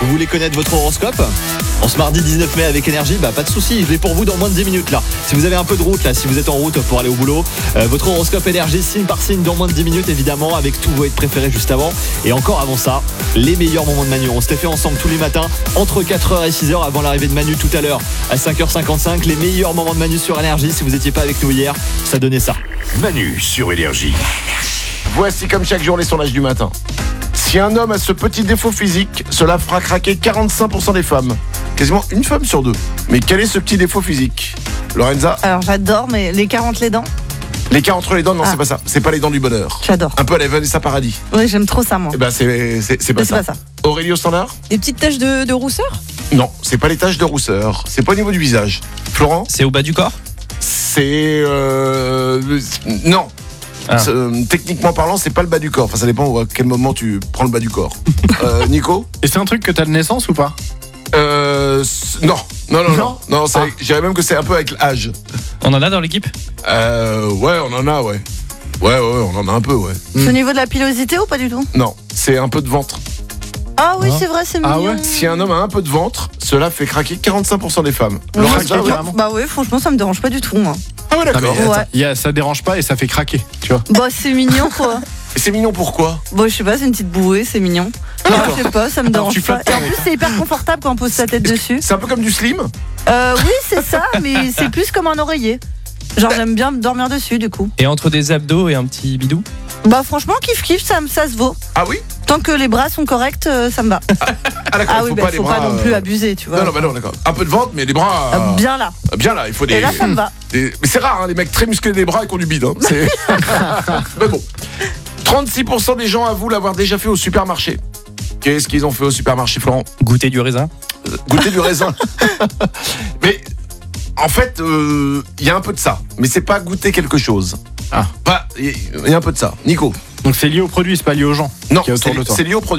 Vous voulez connaître votre horoscope ? En ce mardi 19 mai avec Énergie, pas de souci, je l'ai pour vous dans moins de 10 minutes là. Si vous avez un peu de route là, si vous êtes en route pour aller au boulot, votre horoscope Énergie signe par signe dans moins de 10 minutes évidemment, avec tous vos hits préférés juste avant. Et encore avant ça, les meilleurs moments de Manu. On se les fait ensemble tous les matins entre 4h et 6h avant l'arrivée de Manu tout à l'heure à 5h55. Les meilleurs moments de Manu sur Énergie. Si vous n'étiez pas avec nous hier, ça donnait ça. Manu sur Énergie. Voici comme chaque jour les sondages du matin. Si un homme a ce petit défaut physique, cela fera craquer 45% des femmes. Quasiment une femme sur deux. Mais quel est ce petit défaut physique ? Lorenza ? Alors j'adore, mais les 40 les dents, L'écart entre les dents, non, c'est pas ça. C'est pas les dents du bonheur. j'adore. Un peu à la Vanessa Paradis. Oui, j'aime trop ça moi. Eh ben c'est pas, Mais c'est pas ça. Aurélie au standard ? Des petites taches de rousseur ? Non, c'est pas les taches de rousseur. C'est pas au niveau du visage. Florent ? C'est au bas du corps ? C'est non. Ah. Techniquement parlant, c'est pas le bas du corps. Enfin, ça dépend à quel moment tu prends le bas du corps. Nico ? Et c'est un truc que t'as de naissance ou pas ? Non, je dirais même que c'est un peu avec l'âge. On en a dans l'équipe ? Ouais, on en a, ouais. Ouais, on en a un peu, ouais. C'est au niveau de la pilosité ou pas du tout ? Non, c'est un peu de ventre. Ah oui, c'est vrai, c'est mignon. Ah ouais Si un homme a un peu de ventre, cela fait craquer 45% des femmes. Moi, Lorenza, ouais. bah oui, franchement, ça me dérange pas du tout moi. Ah ouais, Non, d'accord. mais Ouais. attends, ça dérange pas et ça fait craquer, tu vois. Bah c'est mignon quoi. Et c'est mignon pourquoi ? Bon, je sais pas, c'est une petite bouée, c'est mignon. Non, je sais pas, ça me Alors, dérange tu pas. flattes Et en pas, plus, c'est hyper confortable quand on pose sa tête dessus. C'est un peu comme du slim ? Oui, c'est ça, mais c'est plus comme un oreiller. Genre, j'aime bien dormir dessus du coup. Et entre des abdos et un petit bidou ? Bah franchement, kiff, ça se vaut. Ah oui ? Tant que les bras sont corrects, ça me va. Ah d'accord, Ah il oui, faut bah pas les faut bras. pas non plus abuser, tu vois. Non, d'accord. Un peu de ventre, mais les bras. Bien là. Bien là, il faut des. Et là, ça me va. Mais c'est rare, hein, les mecs très musclés des bras et qui ont du bide. Hein. Mais bon. 36% des gens avouent l'avoir déjà fait au supermarché. Qu'est-ce qu'ils ont fait au supermarché, Florent ? Goûter du raisin ? Goûter du raisin. Mais en fait, il y a un peu de ça. Mais c'est pas goûter quelque chose. Ah. Il y a un peu de ça. Nico ? Donc c'est lié au produit, c'est pas lié aux gens Non, qui est autour de toi. c'est lié au produit.